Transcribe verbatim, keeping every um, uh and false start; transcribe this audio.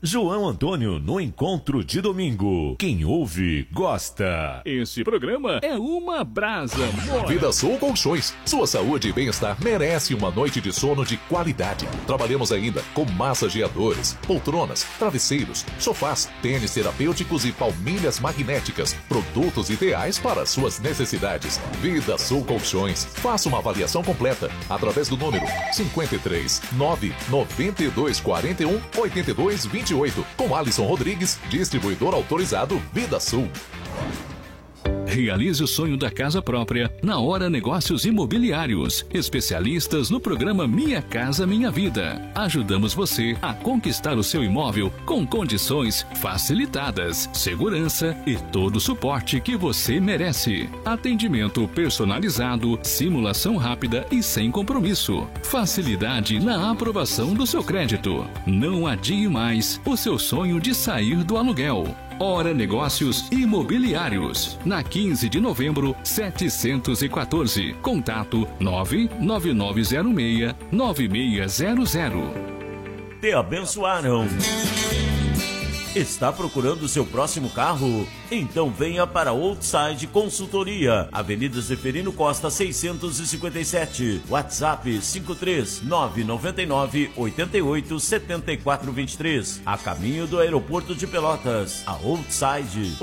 João Antônio no encontro de domingo. Quem ouve, gosta. Esse programa é uma brasa mole. Vida Sul Colchões. Sua saúde e bem-estar merece uma noite de sono de qualidade. Trabalhamos ainda com massageadores, poltronas, travesseiros, sofás, tênis terapêuticos e palmilhas magnéticas. Produtos ideais para suas necessidades. Vida Sul Colchões. Faça uma avaliação completa através do número cinquenta e três, nove, noventa e dois, quarenta e um, oitenta e dois, vinte e oito, com Alisson Rodrigues, distribuidor autorizado Vida Sul. Realize o sonho da casa própria na Hora Negócios Imobiliários. Especialistas no programa Minha Casa Minha Vida. Ajudamos você a conquistar o seu imóvel com condições facilitadas, segurança e todo o suporte que você merece. Atendimento personalizado, simulação rápida e sem compromisso. Facilidade na aprovação do seu crédito. Não adie mais o seu sonho de sair do aluguel. Hora Negócios Imobiliários, na quinze de novembro, setecentos e quatorze. Contato nove nove nove zero seis, nove seis zero zero. Te abençoaram. Está procurando o seu próximo carro? Então venha para Outside Consultoria, Avenida Zeferino Costa seiscentos e cinquenta e sete, WhatsApp cinco três nove nove nove, oito oito, sete quatro dois três, a caminho do aeroporto de Pelotas. A Outside